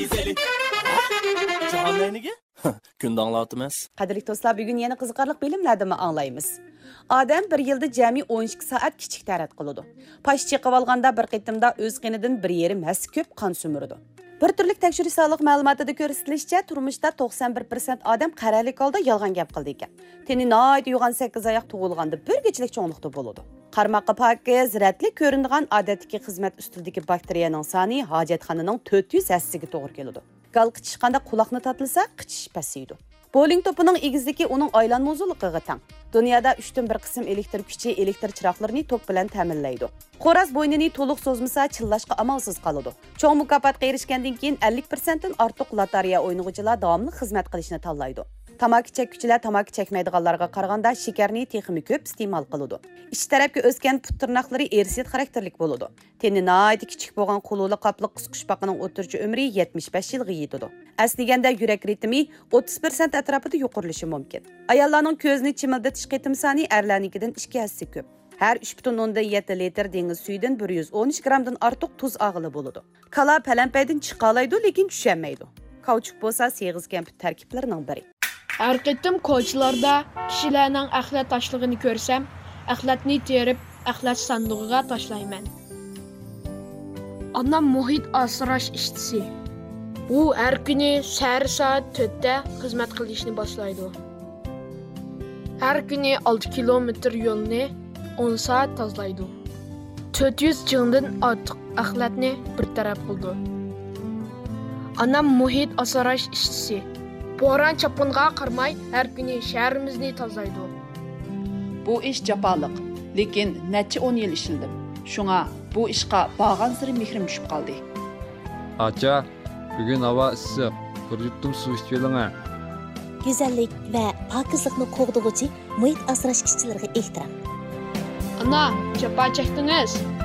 Canleniga? Kun danglatimiz. Qadrli do'stlar, bugun yana qiziqarli bilimlarni anglaymiz. Odam bir yilda jami 12 soat kichik tarat qiladi. Pash chiqib olganda bir qitimda o'z qinidan 1,5 hassa ko'p qon sumiradi. Bir turlik tekshirish sog'liq ma'lumotida ko'rsatilishicha, turmushda 91% odam qaralik holda yolg'on gap qildi ekan. Teni noyat yugan 8 oyoq tug'ilganda bir kechilik cho'nglikda bo'ladi. Qarmoqqa pokiz, ziratli ko'rinadigan odatdagi xizmat ustidagi bakteriyaning soni hojatxonaning 400 hassasiga to'g'ri keladi. Gal qichishqanda quloqni tatilsa, qichish pasaydi. Bowling to'pining egizligi uning aylanma uzunligiga teng. Dunyoda 3dan 1 qism elektr kuchi elektr chiroqlarini to'p bilan ta'minlaydi. Xo'roz bo'ynini to'liq so'zmasa, chillashga amalsiz qoladi. Cho'ng mukofotga erishgandan keyin 50% dan ortiq lotereya o'yinuvchilar davomli xizmat qilishni tanlaydi. Tamaki chekuvchilar tamaki chekmaydiganlarga qaraganda shakarni texmi ko'p iste'mol qiladi. Ich tarafga o'sgan put tirnoqlari ersit xarakterlik bo'ladi. Teni nihoyat kichik bo'lgan qo'luli qopli qisqichbaqining o'tirchi umri 75 yilga yetadi. Aslida yurak ritmi 30% atrofida yuqorilishi mumkin. Ayollarning ko'zni chimildatish qitim soni erlarnikidan 2 hassa ko'p. Har 3,7 litr dengiz suyidan 113 gramdan ortiq tuz og'ili bo'ladi. Kala palampaydan chiqalaydi, lekin tushanmaydi. Kauchuk bo'lsa seg'iz kamput tarkiblarining biri. Har qitim ko'chalarda kishilarning axlat tashlig'ini ko'rsam, axlatni terib, axlat sandig'iga tashlayman. Anam muhit asrash ishchisi. U har kuni soat 4 da xizmat qilishni boshlaydi. Har kuni 6 kilometr yo'lni 10 soat tozalaydi. 400 jingdan ortiq axlatni bir taraf qildi. Anam muhit asrash ishchisi. Bo'ron chapinga qarmay har kuni shahrimizni tozalaydi. Bu ish jafoliq, lekin necha 10 yil ishildim. Shunga bu ishga bag'an siri mehrim tushib qoldi. Acha, bugun havo issiq. Bir yuttum suv ichib oling. Go'zallik va pokizlikni qo'g'dug'uchi muhit asrash ishchilariga ehtirom. Ana, chapa chekdingiz.